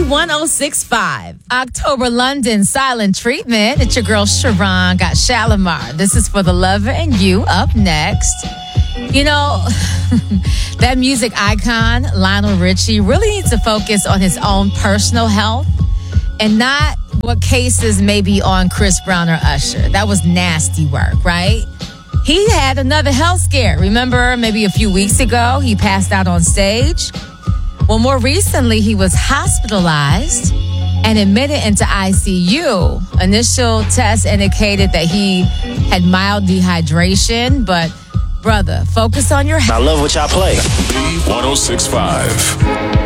Z1065. October London Silent Treatment. It's your girl Sharon got Shalimar. This is for the lover and you. Up next. You know, that music icon, Lionel Richie, really needs to focus on his own personal health and not what cases may be on Chris Brown or Usher. That was nasty work, right? He had another health scare. Remember, maybe a few weeks ago, he passed out on stage. Well, more recently, he was hospitalized and admitted into ICU. Initial tests indicated that he had mild dehydration, but brother, focus on your health. I love what y'all play. Z1065.